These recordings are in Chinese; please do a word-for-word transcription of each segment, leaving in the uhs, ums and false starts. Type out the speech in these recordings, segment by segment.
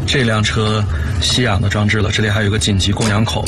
这辆车吸氧的装置了，这里还有一个紧急供氧口。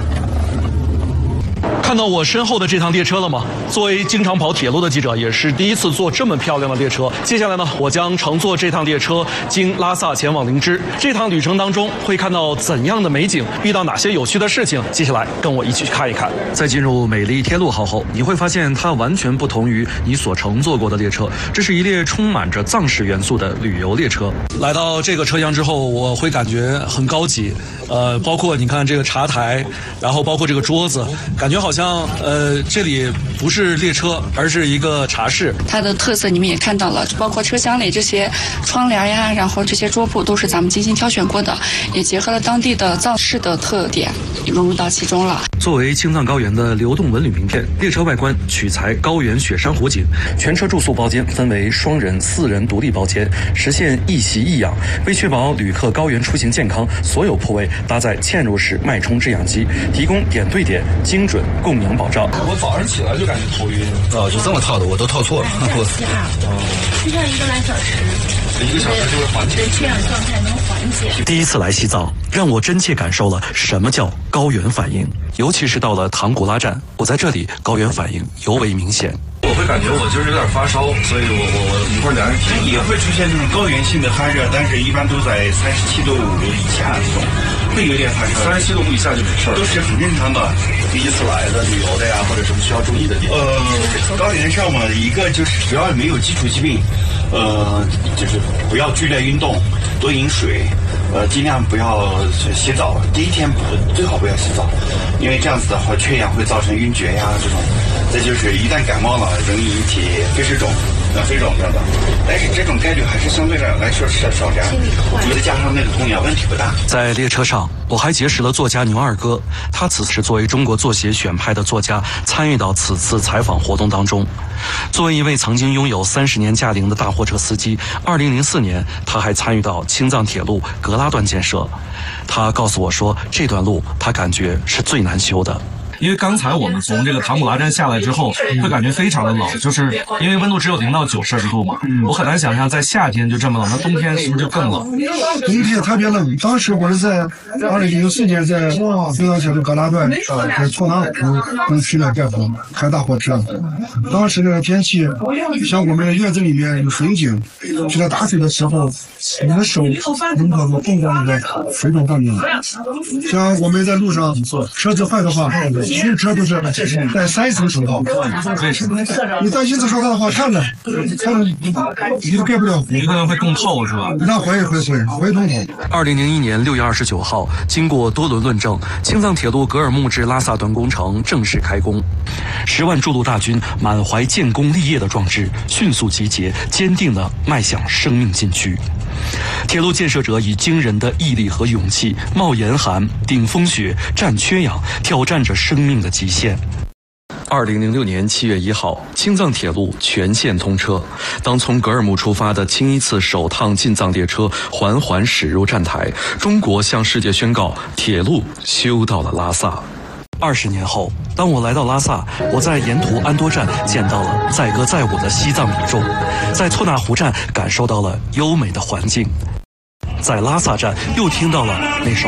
看到我身后的这趟列车了吗？作为经常跑铁路的记者，也是第一次坐这么漂亮的列车。接下来呢，我将乘坐这趟列车经拉萨前往林芝。这趟旅程当中会看到怎样的美景，遇到哪些有趣的事情？接下来跟我一起去看一看。在进入美丽天路号后，你会发现它完全不同于你所乘坐过的列车。这是一列充满着藏式元素的旅游列车。来到这个车厢之后，我会感觉很高级。呃，包括你看这个茶台，然后包括这个桌子，感觉好像。像呃，这里不是列车，而是一个茶室。 它的特色你们也看到了，包括车厢里这些窗帘呀，然后这些桌布都是咱们精心挑选过的，也结合了当地的藏式的特点，融入到其中了。 作为青藏高原的流动文旅名片，列车外观取材高原雪山湖景，全车住宿包间分为双人、四人独立包间，实现一席一氧。为确保旅客高原出行健康，所有铺位搭载嵌入式脉冲制氧机，提供点对点、精准供氧保障。 我早上起来就感觉头晕啊，就这么套的，我都套错了。 就像一个来小时， 一个小时就会缓解， 对缺氧状态能缓解。 第一次来西藏，让我真切感受了什么叫高原反应，尤其是到了唐古拉站，我在这里高原反应尤为明显。 我会感觉我就是有点发烧，所以我我我一会儿量体也会出现这种高原性的发热，但是一般都在三十七度五以下这种，会有点发烧。 三十七度五以下就没事儿， 都是很正常的。 第一次来的旅游的呀，或者什么需要注意的地方？ 呃，高原上嘛，一个就是只要没有基础疾病，呃，就是不要剧烈运动，多饮水，呃，尽量不要洗澡。第一天不最好不要洗澡，因为这样子的话缺氧会造成晕厥呀这种。再就是一旦感冒了，容易引起肺水肿、呃肺肿等等。但是这种概率还是相对来说是少点，再加上那个供氧问题不大。 在列车上，我还结识了作家牛二哥，他此时作为中国作协选派的作家，参与到此次采访活动当中。作为一位曾经拥有三十年驾龄的大货车司机，二零零四年他还参与到青藏铁路格拉段建设。他告诉我说，这段路他感觉是最难修的。 因为刚才我们从这个唐古拉站下来之后，会感觉非常的冷，就是因为温度只有零到九摄氏度嘛。我很难想象在夏天就这么冷，那冬天是不是就更冷？ 冬天特别冷。当时我是在二零零四年在青藏铁路格拉段，呃，在错纳湖跟去了盖坡开大货车。当时的天气，像我们院子里面有水井，就在打水的时候，你的手能够碰到那个水桶上面。像我们在路上车子坏的话，新车都是戴三层手套。 为什么？ 你戴一层手套的话，看着看着你都盖不了湖， 有可能会更透，是吧？ 那怀疑会会会通透。 二零零一年六月二十九号，经过多轮论证，青藏铁路格尔木至拉萨段工程正式开工。十万筑路大军满怀建功立业的壮志，迅速集结，坚定地迈向生命禁区。铁路建设者以惊人的毅力和勇气，冒严寒、顶风雪、战缺氧，挑战着生命的极限。二零零六年七月一号，青藏铁路全线通车。当从格尔木出发的清一次首趟进藏列车缓缓驶入站台，中国向世界宣告，铁路修到了拉萨。二十年后，当我来到拉萨，我在沿途安多站见到了载歌载舞的西藏民众，在错纳湖站感受到了优美的环境，在拉萨站又听到了那首